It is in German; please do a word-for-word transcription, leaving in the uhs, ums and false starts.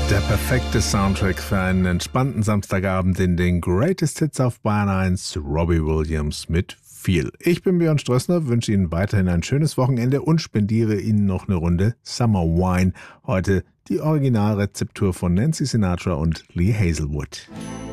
Der perfekte Soundtrack für einen entspannten Samstagabend in den Greatest Hits auf Bayern eins, Robbie Williams mit Feel. Ich bin Björn Strössner, wünsche Ihnen weiterhin ein schönes Wochenende und spendiere Ihnen noch eine Runde Summer Wine. Heute die Originalrezeptur von Nancy Sinatra und Lee Hazelwood.